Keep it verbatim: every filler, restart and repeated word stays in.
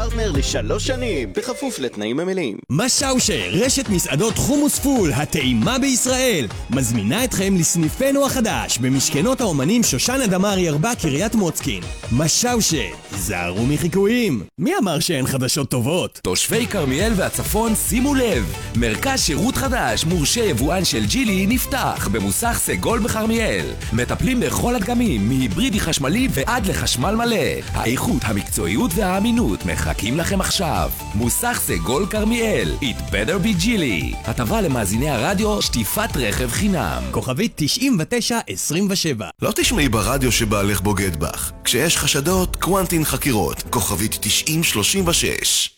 פרטנר לשלוש שנים, בכפוף לתנאים המלאים. משאושה, רשת מסעדות חומוס פול, הטעימה בישראל, מזמינה אתכם לסניפנו החדש, במשכנות האומנים שושנה דמארי ארבע קריית מוצקין. משאושה, זהרו מחיקויים. מי אמר שאין חדשות טובות? תושבי כרמיאל והצפון, שימו לב, מרכז שירות חדש, מורשה יבואן של ג'ילי, נפתח במוסך סגול בכרמיאל. מטפלים בכל הדגמים, מהיברידי חשמלי ועד לחשמל מלא. האיכות, המקצועיות והאמינות מחכים לכם עכשיו. מוסך סגול כרמיאל, It better be ג'ילי. הטבה למאזיני הרדיו, שטיפת רכב חינם. כוכבית תשעים ותשע עשרים ושבע. לא תשמעי ברדיו שבעלך בוגד בך. כשיש חשדות, קוונטין חקירות. כוכבית תשעים שלושים ושש.